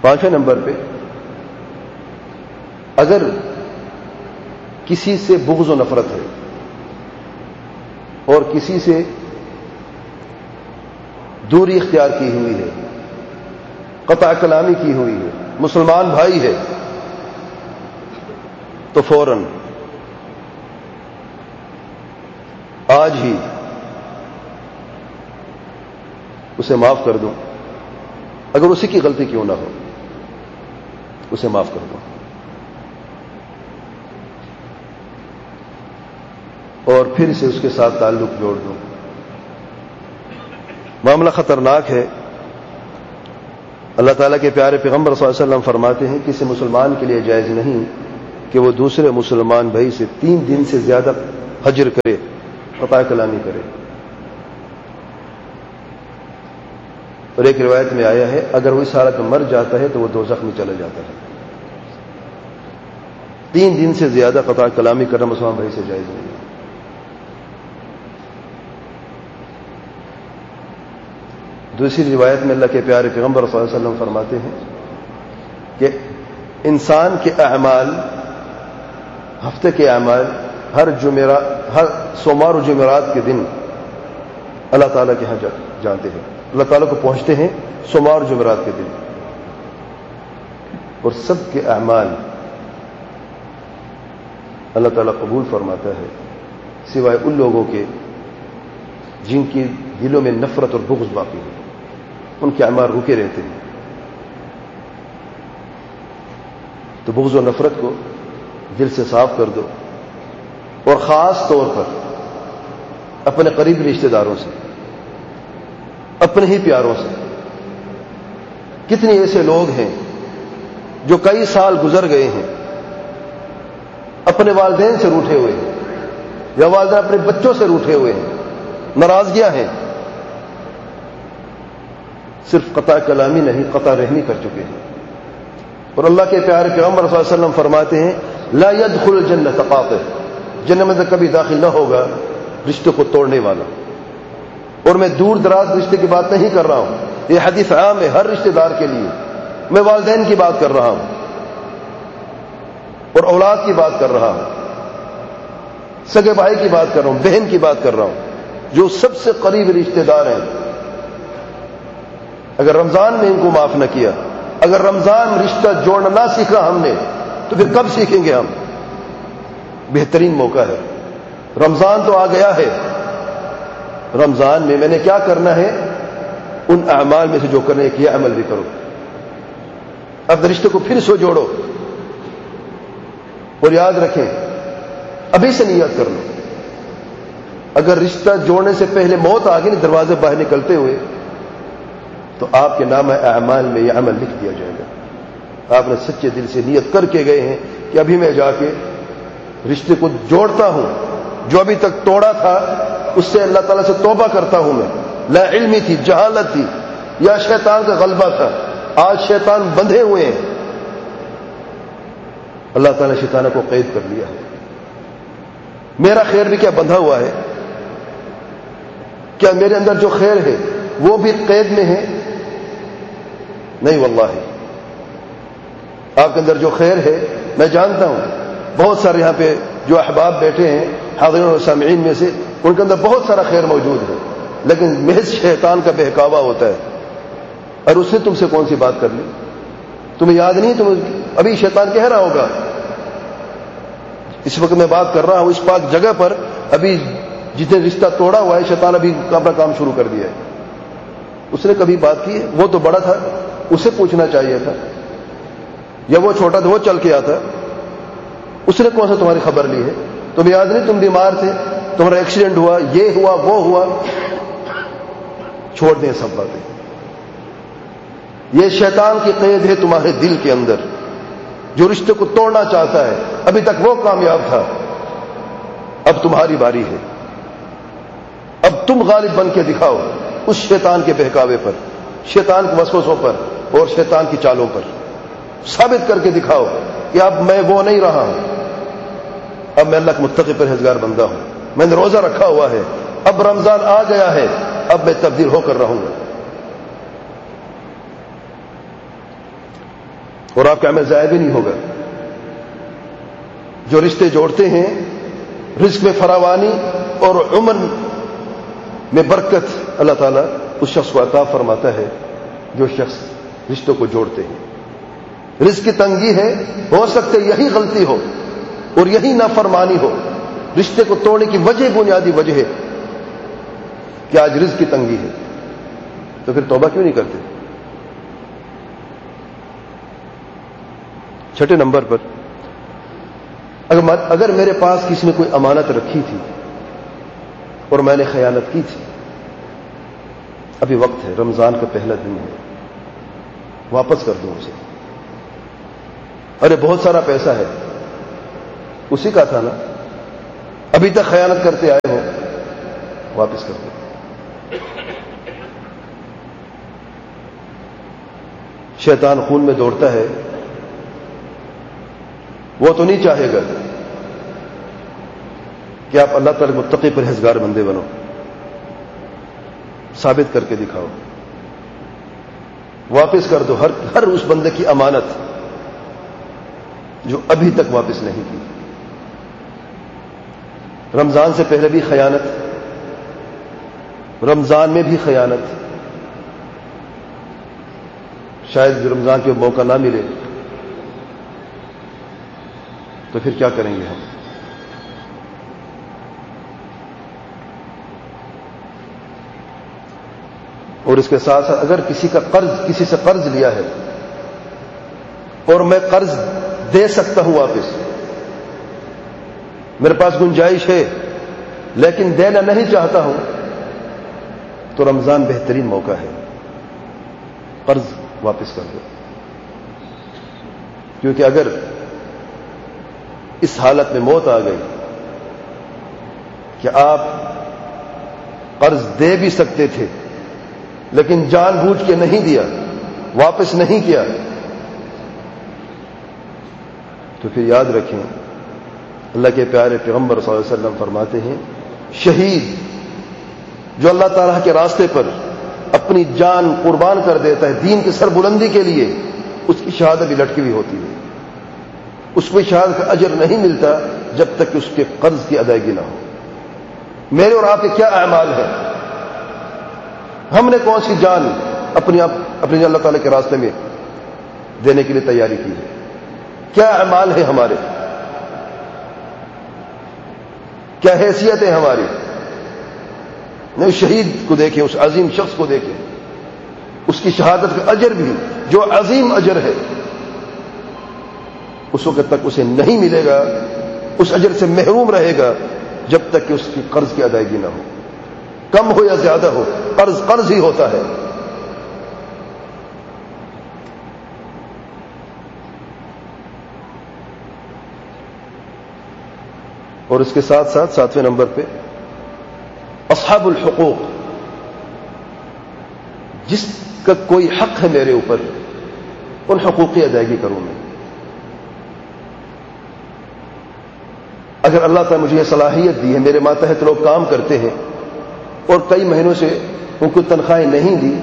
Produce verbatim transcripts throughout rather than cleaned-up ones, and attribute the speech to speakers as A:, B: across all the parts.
A: پانچویں نمبر پہ اگر کسی سے بغض و نفرت ہے اور کسی سے دوری اختیار کی ہوئی ہے، قطع کلامی کی ہوئی ہے، مسلمان بھائی ہے، تو فوراً آج ہی اسے معاف کر دو، اگر اسی کی غلطی کیوں نہ ہو اسے معاف کر دو، اور پھر سے اس کے ساتھ تعلق جوڑ دو۔ معاملہ خطرناک ہے۔ اللہ تعالیٰ کے پیارے پیغمبر صلی اللہ علیہ وسلم فرماتے ہیں کسی مسلمان کے لیے جائز نہیں کہ وہ دوسرے مسلمان بھائی سے تین دن سے زیادہ حجر کرے، قطع کلامی کرے۔ اور ایک روایت میں آیا ہے اگر وہ اس حالت میں مر جاتا ہے تو وہ دوزخ میں چلا جاتا ہے۔ تین دن سے زیادہ قطع کلامی کرنا مسلمان بھائی سے جائز نہیں۔ دوسری روایت میں اللہ کے پیارے پیغمبر صلی اللہ علیہ وسلم فرماتے ہیں کہ انسان کے اعمال، ہفتے کے اعمال ہر جمعرات، ہر سوموار و جمعرات کے دن اللہ تعالیٰ کے ہاں جانتے ہیں، اللہ تعالیٰ کو پہنچتے ہیں سوموار و جمعرات کے دن، اور سب کے اعمال اللہ تعالیٰ قبول فرماتا ہے سوائے ان لوگوں کے جن کی دلوں میں نفرت اور بغض باقی ہے، ان کے اعمال رکے رہتے ہیں۔ تو بغض و نفرت کو دل سے صاف کر دو، اور خاص طور پر اپنے قریبی رشتہ داروں سے، اپنے ہی پیاروں سے۔ کتنے ایسے لوگ ہیں جو کئی سال گزر گئے ہیں اپنے والدین سے روٹھے ہوئے ہیں، یا والدین اپنے بچوں سے روٹھے ہوئے ہیں، ناراضگیاں ہیں، صرف قطع کلامی نہیں قطع رحمی کر چکے ہیں۔ اور اللہ کے پیارے پیغمبر صلی اللہ علیہ وسلم فرماتے ہیں لا يدخل الجنت قاطع، جنت میں کبھی داخل نہ ہوگا رشتے کو توڑنے والا۔ اور میں دور دراز رشتے کی بات نہیں کر رہا ہوں، یہ حدیث عام ہے ہر رشتہ دار کے لیے۔ میں والدین کی بات کر رہا ہوں اور اولاد کی بات کر رہا ہوں، سگے بھائی کی بات کر رہا ہوں، بہن کی بات کر رہا ہوں، جو سب سے قریب رشتہ دار ہیں۔ اگر رمضان میں ان کو معاف نہ کیا، اگر رمضان رشتہ جوڑنا نہ سیکھا ہم نے، تو پھر کب سیکھیں گے ہم؟ بہترین موقع ہے، رمضان تو آ گیا ہے، رمضان میں میں نے کیا کرنا ہے؟ ان اعمال میں سے جو کرنے کیا عمل بھی کرو، اپنے رشتے کو پھر سے جوڑو، اور یاد رکھیں ابھی سے نیت کر لو، اگر رشتہ جوڑنے سے پہلے موت آ گئی دروازے باہر نکلتے ہوئے، تو آپ کے نام اعمال میں یہ عمل لکھ دیا جائے گا۔ آپ نے سچے دل سے نیت کر کے گئے ہیں کہ ابھی میں جا کے رشتے کو جوڑتا ہوں، جو ابھی تک توڑا تھا اس سے اللہ تعالیٰ سے توبہ کرتا ہوں۔ میں لا علمی تھی، جہالت تھی، یا شیطان کا غلبہ تھا، آج شیطان بندھے ہوئے ہیں، اللہ تعالیٰ نے شیطانہ کو قید کر لیا ہے۔ میرا خیر بھی کیا بندھا ہوا ہے؟ کیا میرے اندر جو خیر ہے وہ بھی قید میں ہے؟ نہیں واللہ، آپ کے اندر جو خیر ہے میں جانتا ہوں، بہت سارے یہاں پہ جو احباب بیٹھے ہیں حاضرین اور سامعین میں سے، ان کے اندر بہت سارا خیر موجود ہے، لیکن محض شیطان کا بہکاوا ہوتا ہے۔ اور اس نے تم سے کون سی بات کر لی؟ تمہیں یاد نہیں؟ تم ابھی شیطان کہہ رہا ہوگا اس وقت میں بات کر رہا ہوں اس پاک جگہ پر، ابھی جتنے رشتہ توڑا ہوا ہے شیطان ابھی اپنا کام شروع کر دیا ہے۔ اس نے کبھی بات کی ہے؟ وہ تو بڑا تھا، اسے پوچھنا چاہیے تھا، یا وہ چھوٹا تھا وہ چل کے آتا، اس نے کون سا تمہاری خبر لی ہے؟ تمہیں یاد نہیں تم بیمار تھے، تمہارا ایکسیڈنٹ ہوا، یہ ہوا وہ ہوا؟ چھوڑ دیں سب باتیں، یہ شیطان کی قید ہے تمہارے دل کے اندر، جو رشتے کو توڑنا چاہتا ہے۔ ابھی تک وہ کامیاب تھا، اب تمہاری باری ہے، اب تم غالب بن کے دکھاؤ اس شیطان کے بہکاوے پر، شیطان کے وسوسوں پر اور شیطان کی چالوں پر، ثابت کر کے دکھاؤ کہ اب میں وہ نہیں رہا ہوں، اب میں اللہ کے متقی پرہیزگار بندہ ہوں، میں نے روزہ رکھا ہوا ہے، اب رمضان آ گیا ہے، اب میں تبدیل ہو کر رہوں گا۔ اور آپ کا عمل ضائع بھی نہیں ہوگا. جو رشتے جوڑتے ہیں رزق میں فراوانی اور عمر میں برکت اللہ تعالیٰ اس شخص کو عطا فرماتا ہے جو شخص رشتوں کو جوڑتے ہیں. رزق کی تنگی ہے، ہو سکتا ہے یہی غلطی ہو اور یہی نافرمانی ہو. رشتے کو توڑنے کی وجہ بنیادی وجہ ہے کہ آج رزق کی تنگی ہے، تو پھر توبہ کیوں نہیں کرتے؟ چھٹے نمبر پر اگر اگر میرے پاس کسی نے کوئی امانت رکھی تھی اور میں نے خیانت کی تھی، ابھی وقت ہے، رمضان کا پہلا دن ہے، واپس کر دوں اسے. ارے بہت سارا پیسہ ہے، اسی کا تھا نا، ابھی تک خیانت کرتے آئے ہو، واپس کر دو. شیطان خون میں دوڑتا ہے، وہ تو نہیں چاہے گا کہ آپ اللہ تعالی متقی پرہیزگار بندے بنو. ثابت کر کے دکھاؤ، واپس کر دو ہر ہر اس بندے کی امانت جو ابھی تک واپس نہیں کی. رمضان سے پہلے بھی خیانت، رمضان میں بھی خیانت، شاید رمضان کے موقع نہ ملے تو پھر کیا کریں گے ہم؟ اور اس کے ساتھ ساتھ اگر کسی کا قرض کسی سے قرض لیا ہے اور میں قرض دے سکتا ہوں واپس، میرے پاس گنجائش ہے لیکن دینا نہیں چاہتا ہوں، تو رمضان بہترین موقع ہے، قرض واپس کر دو. کیونکہ اگر اس حالت میں موت آ گئی کہ آپ قرض دے بھی سکتے تھے لیکن جان بوجھ کے نہیں دیا، واپس نہیں کیا، تو پھر یاد رکھیں اللہ کے پیارے پیغمبر صلی اللہ علیہ وسلم فرماتے ہیں شہید جو اللہ تعالیٰ کے راستے پر اپنی جان قربان کر دیتا ہے دین کی سربلندی کے لیے، اس کی شہادت بھی لٹکی ہوئی ہوتی ہے. اس کو شہادت کا اجر نہیں ملتا جب تک کہ اس کے قرض کی ادائیگی نہ ہو. میرے اور آپ کے کیا اعمال ہیں؟ ہم نے کون سی جان اپنی آپ اپنی اللہ تعالیٰ کے راستے میں دینے کے لیے تیاری کی ہے؟ کیا اعمال ہیں ہمارے؟ کیا حیثیت ہے ہماری؟ نہیں، شہید کو دیکھیں، اس عظیم شخص کو دیکھیں، اس کی شہادت کا اجر بھی جو عظیم اجر ہے اس وقت تک اسے نہیں ملے گا، اس اجر سے محروم رہے گا جب تک کہ اس کی قرض کی ادائیگی نہ ہو. کم ہو یا زیادہ ہو، قرض قرض ہی ہوتا ہے. اور اس کے ساتھ ساتھ ساتویں نمبر پہ اصحاب الحقوق، جس کا کوئی حق ہے میرے اوپر، ان حقوق کی ادائیگی کروں میں. اگر اللہ تعالیٰ مجھے یہ صلاحیت دی ہے، میرے ماتحت لوگ کام کرتے ہیں اور کئی مہینوں سے ان کو تنخواہیں نہیں دی،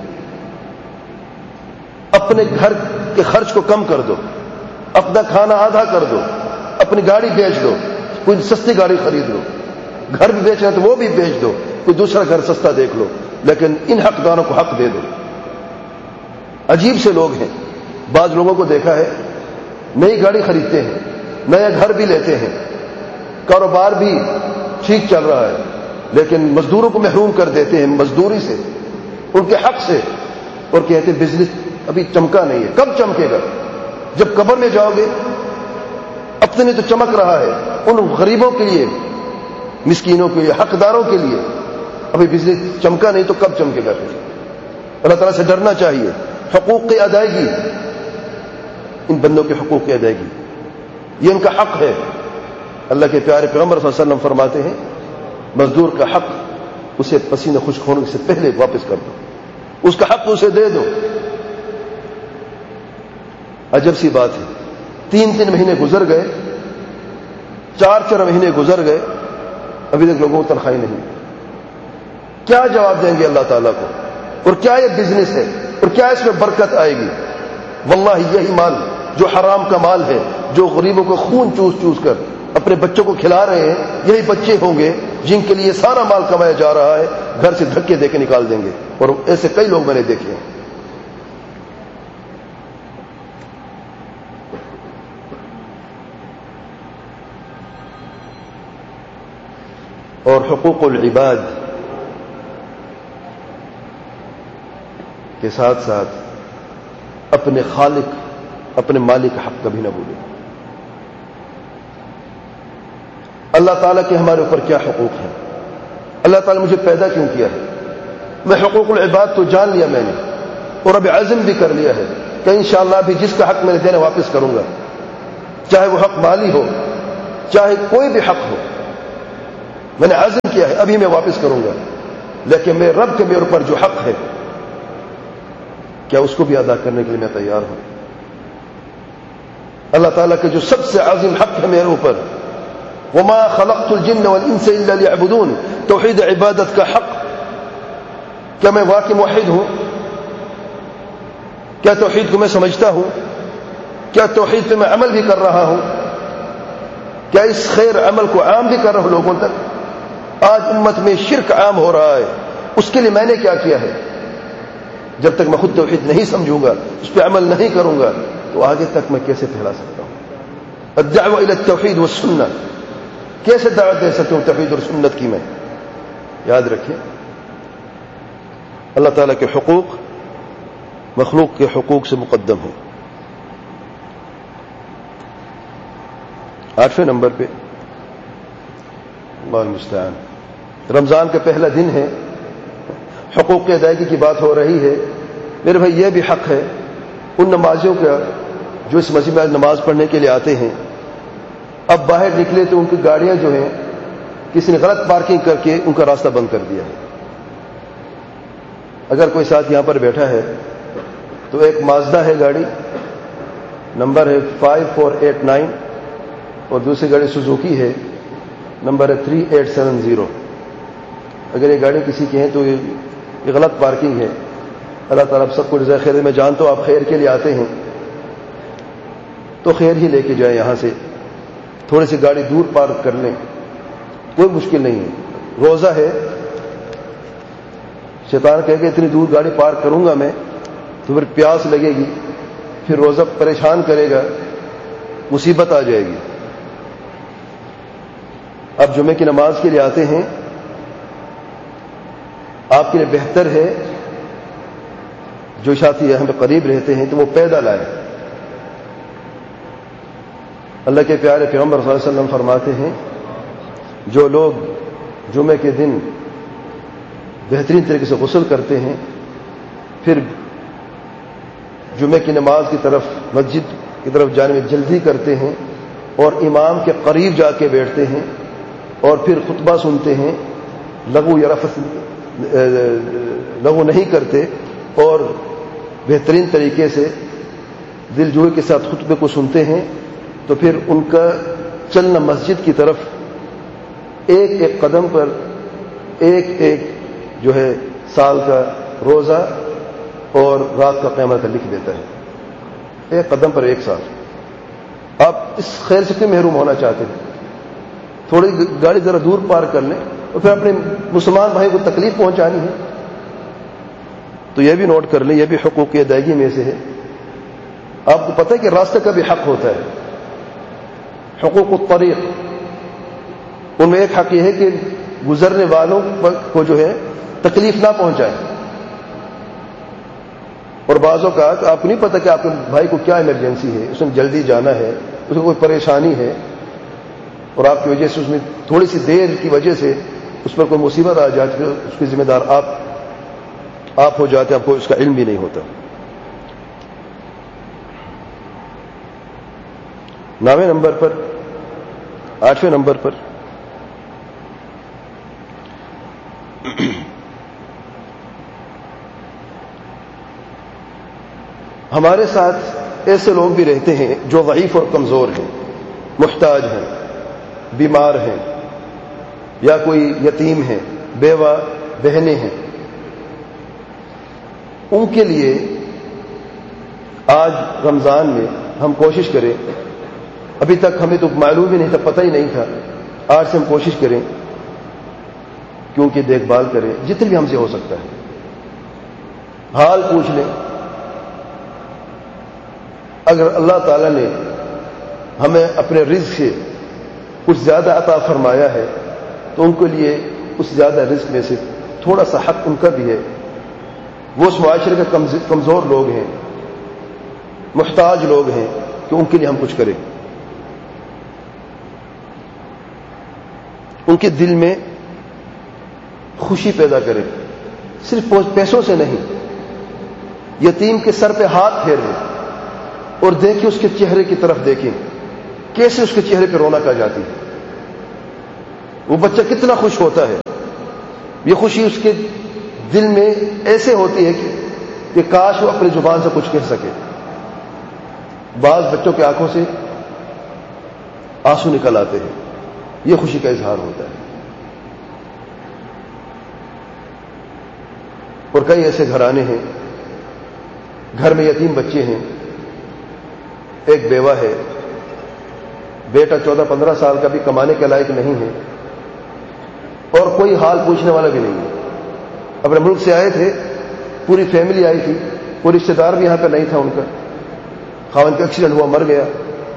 A: اپنے گھر کے خرچ کو کم کر دو، اپنا کھانا آدھا کر دو، اپنی گاڑی بیچ دو، کوئی سستی گاڑی خرید لو، گھر بھی بیچنا تو وہ بھی بیچ دو، کوئی دوسرا گھر سستا دیکھ لو، لیکن ان حقداروں کو حق دے دو. عجیب سے لوگ ہیں، بعض لوگوں کو دیکھا ہے نئی گاڑی خریدتے ہیں، نیا گھر بھی لیتے ہیں، کاروبار بھی ٹھیک چل رہا ہے، لیکن مزدوروں کو محروم کر دیتے ہیں مزدوری سے، ان کے حق سے، اور کہتے ہیں بزنس ابھی چمکا نہیں ہے. کب چمکے گا؟ جب قبر میں جاؤ گے. اپنے نے تو چمک رہا ہے، ان غریبوں کے لیے، مسکینوں کے لیے، حقداروں کے لیے ابھی بزنس چمکا نہیں تو کب چمکے گا؟ پھر اللہ تعالیٰ سے ڈرنا چاہیے. حقوق کی ادائیگی، ان بندوں کے حقوق کی ادائیگی، یہ ان کا حق ہے. اللہ کے پیارے پیغمبر صلی اللہ علیہ وسلم فرماتے ہیں مزدور کا حق اسے پسینہ خشک ہونے سے پہلے واپس کر دو، اس کا حق اسے دے دو. عجب سی بات ہے، تین تین مہینے گزر گئے، چار چار مہینے گزر گئے، ابھی تک لوگوں کو تنخواہیں نہیں. کیا جواب دیں گے اللہ تعالیٰ کو؟ اور کیا یہ بزنس ہے؟ اور کیا اس میں برکت آئے گی؟ واللہ یہی مال جو حرام کا مال ہے، جو غریبوں کو خون چوس چوس کر اپنے بچوں کو کھلا رہے ہیں، یہی بچے ہوں گے جن کے لیے سارا مال کمایا جا رہا ہے، گھر سے دھکے دے کے نکال دیں گے. اور ایسے کئی لوگ میں نے دیکھے ہیں. اور حقوق العباد کے ساتھ ساتھ اپنے خالق، اپنے مالک کا حق کبھی نہ بھولیں. اللہ تعالیٰ کے ہمارے اوپر کیا حقوق ہیں؟ اللہ تعالیٰ نے مجھے پیدا کیوں کیا ہے؟ میں حقوق العباد تو جان لیا میں نے، اور اب عزم بھی کر لیا ہے کہ انشاءاللہ بھی جس کا حق میں نے دینا واپس کروں گا، چاہے وہ حق مالی ہو، چاہے کوئی بھی حق ہو. میں نے عزم کیا ہے ابھی میں واپس کروں گا. لیکن میرے رب کے میرے اوپر جو حق ہے، کیا اس کو بھی ادا کرنے کے لیے میں تیار ہوں؟ اللہ تعالیٰ کے جو سب سے عظیم حق ہے میرے اوپر، وما خلقت الجن والانس الا ليعبدون، توحید عبادت کا حق. کیا میں واقعی موحد ہوں؟ کیا توحید کو میں سمجھتا ہوں؟ کیا توحید پہ میں عمل بھی کر رہا ہوں؟ کیا اس خیر عمل کو عام بھی کر رہا ہوں لوگوں تک؟ آج امت میں شرک عام ہو رہا ہے، اس کے لیے میں نے کیا کیا ہے؟ جب تک میں خود توحید نہیں سمجھوں گا، اس پہ عمل نہیں کروں گا، تو آگے تک میں کیسے پھیلا سکتا ہوں؟ الدعوہ الی التوحید والسنہ، کیسے دعوت دے سکتا ہوں توحید اور سنت کی؟ میں یاد رکھیں، اللہ تعالیٰ کے حقوق مخلوق کے حقوق سے مقدم ہیں. آٹھویں نمبر پہ اللہ المستعان، رمضان کا پہلا دن ہے، حقوق کی ادائیگی کی بات ہو رہی ہے. میرے بھائی یہ بھی حق ہے ان نمازیوں کا جو اس مسجد میں نماز پڑھنے کے لیے آتے ہیں، اب باہر نکلے تو ان کی گاڑیاں جو ہیں کسی نے غلط پارکنگ کر کے ان کا راستہ بند کر دیا ہے. اگر کوئی ساتھ یہاں پر بیٹھا ہے تو ایک مازدا ہے گاڑی، نمبر ہے فائیو فور ایٹ نائن، اور دوسری گاڑی سوزوکی ہے، نمبر ہے تھری ایٹ سیون زیرو. اگر یہ گاڑی کسی کی ہے تو یہ غلط پارکنگ ہے. اللہ تعالیٰ سب کو جزائے خیر. میں جانتا ہوں آپ خیر کے لیے آتے ہیں تو خیر ہی لے کے جائیں، یہاں سے تھوڑی سی گاڑی دور پارک کر لیں، کوئی مشکل نہیں ہے. روزہ ہے، شیطان کہے کہ اتنی دور گاڑی پارک کروں گا میں تو پھر پیاس لگے گی، پھر روزہ پریشان کرے گا، مصیبت آ جائے گی. اب جمعے کی نماز کے لیے آتے ہیں، آپ کے لیے بہتر ہے جو ساتھی یہاں پہ قریب رہتے ہیں تو وہ پیدل آئے. اللہ کے پیارے پیغمبر صلی اللہ علیہ وسلم فرماتے ہیں جو لوگ جمعے کے دن بہترین طریقے سے غسل کرتے ہیں، پھر جمعے کی نماز کی طرف مسجد کی طرف جانے میں جلدی کرتے ہیں اور امام کے قریب جا کے بیٹھتے ہیں اور پھر خطبہ سنتے ہیں، لغو یا رفث لغو نہیں کرتے اور بہترین طریقے سے دل جوئی کے ساتھ خطبے کو سنتے ہیں، تو پھر ان کا چلنا مسجد کی طرف ایک ایک قدم پر ایک ایک جو ہے سال کا روزہ اور رات کا قیامت کا لکھ دیتا ہے. ایک قدم پر ایک سال. آپ اس خیر سے کیوں محروم ہونا چاہتے ہیں؟ تھوڑی گاڑی ذرا دور پار کر لیں اور پھر اپنے مسلمان بھائی کو تکلیف پہنچانی ہے تو یہ بھی نوٹ کر لیں، یہ بھی حقوق کی ادائیگی میں سے ہے. آپ کو پتہ ہے کہ راستے کا بھی حق ہوتا ہے. حقوق الطریق، ان میں ایک حق یہ ہے کہ گزرنے والوں کو جو ہے تکلیف نہ پہنچائے. اور بعض اوقات آپ کو نہیں پتہ کہ آپ کے بھائی کو کیا ایمرجنسی ہے، اس میں جلدی جانا ہے، اس کو کوئی پریشانی ہے، اور آپ کی وجہ سے اس میں تھوڑی سی دیر کی وجہ سے اس پر کوئی مصیبت آ جاتی ہے، اس کی ذمہ دار آپ آپ ہو جاتے ہیں، آپ کو اس کا علم بھی نہیں ہوتا. نویں نمبر پر آٹھویں نمبر پر ہمارے ساتھ ایسے لوگ بھی رہتے ہیں جو ضعیف اور کمزور ہیں، محتاج ہیں، بیمار ہیں، یا کوئی یتیم ہیں، بیوہ بہنیں ہیں. ان کے لیے آج رمضان میں ہم کوشش کریں، ابھی تک ہمیں تو معلوم ہی نہیں تھا، پتہ ہی نہیں تھا، آج سے ہم کوشش کریں کیونکہ دیکھ بھال کریں جتنی بھی ہم سے ہو سکتا ہے، حال پوچھ لیں۔ اگر اللہ تعالیٰ نے ہمیں اپنے رزق سے کچھ زیادہ عطا فرمایا ہے تو ان کے لیے اس زیادہ رزق میں سے تھوڑا سا حق ان کا بھی ہے۔ وہ اس معاشرے کے کمزور لوگ ہیں، محتاج لوگ ہیں، کہ ان کے لیے ہم کچھ کریں، ان کے دل میں خوشی پیدا کریں، صرف پیسوں سے نہیں۔ یتیم کے سر پہ ہاتھ پھیریں اور دیکھیں اس کے چہرے کی طرف دیکھیں، کیسے اس کے چہرے پہ رونق آ جاتی ہے، وہ بچہ کتنا خوش ہوتا ہے۔ یہ خوشی اس کے دل میں ایسے ہوتی ہے کہ کاش وہ اپنی زبان سے کچھ کہہ سکے۔ بعض بچوں کی آنکھوں سے آنسو نکل آتے ہیں، یہ خوشی کا اظہار ہوتا ہے۔ اور کئی ایسے گھرانے ہیں، گھر میں یتیم بچے ہیں، ایک بیوہ ہے، بیٹا چودہ پندرہ سال کا بھی کمانے کے لائق نہیں ہے اور کوئی حال پوچھنے والا بھی نہیں ہے۔ اپنے ملک سے آئے تھے، پوری فیملی آئی تھی، کوئی رشتہ دار بھی یہاں پہ نہیں تھا ان کا، خاوند کا ایکسیڈنٹ ہوا، مر گیا،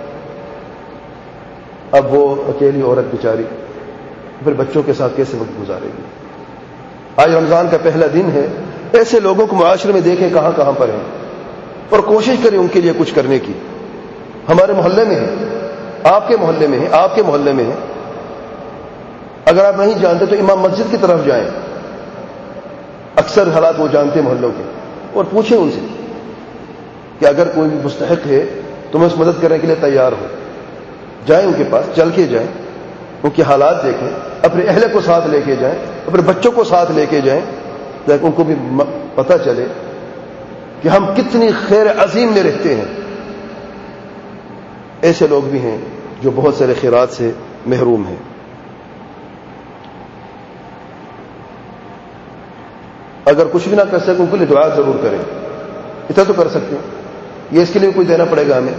A: اب وہ اکیلی عورت بیچاری پھر بچوں کے ساتھ کیسے وقت گزارے گی؟ آج رمضان کا پہلا دن ہے، ایسے لوگوں کو معاشرے میں دیکھیں کہاں کہاں پر ہیں اور کوشش کریں ان کے لیے کچھ کرنے کی۔ ہمارے محلے میں ہے، آپ کے محلے میں ہے، آپ کے محلے میں ہے، اگر آپ نہیں جانتے تو امام مسجد کی طرف جائیں، اکثر حالات وہ جانتے ہیں محلوں کے، اور پوچھیں ان سے کہ اگر کوئی بھی مستحق ہے تو میں اس مدد کرنے کے لیے تیار ہوں۔ جائیں ان کے پاس، چل کے جائیں، ان کے حالات دیکھیں، اپنے اہل کو ساتھ لے کے جائیں، اپنے بچوں کو ساتھ لے کے جائیں تاکہ ان کو بھی پتہ چلے کہ ہم کتنی خیر عظیم میں رہتے ہیں۔ ایسے لوگ بھی ہیں جو بہت سارے خیرات سے محروم ہیں۔ اگر کچھ بھی نہ کر سکیں ان کے لیے دعا ضرور کریں، اتنا تو کر سکتے ہیں، یہ اس کے لیے کوئی دینا پڑے گا ہمیں۔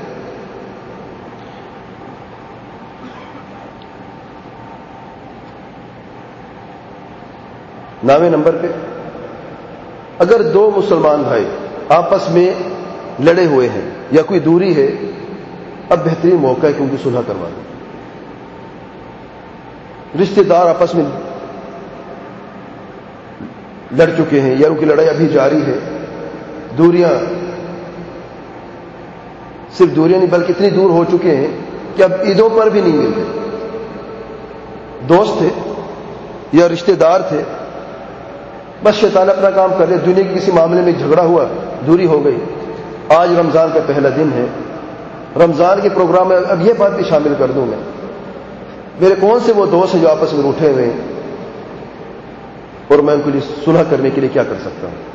A: نامے نمبر پہ اگر دو مسلمان بھائی آپس میں لڑے ہوئے ہیں یا کوئی دوری ہے، اب بہترین موقع ہے کہ ان کی صلح کروا دیں۔ رشتہ دار آپس میں لڑ چکے ہیں یا ان کی لڑائی ابھی جاری ہے، دوریاں صرف دوریاں نہیں بلکہ اتنی دور ہو چکے ہیں کہ اب عیدوں پر بھی نہیں ملتے۔ دوست تھے یا رشتہ دار تھے، بس شیطان اپنا کام کر رہے، دنیا کے کسی معاملے میں جھگڑا ہوا، دوری ہو گئی۔ آج رمضان کا پہلا دن ہے، رمضان کے پروگرام میں اب یہ بات بھی شامل کر دوں میں، میرے کون سے وہ دوست ہیں جو آپس میں روٹھے ہوئے ہیں اور میں ان کے لیے صلح کرنے کے لیے کیا کر سکتا ہوں۔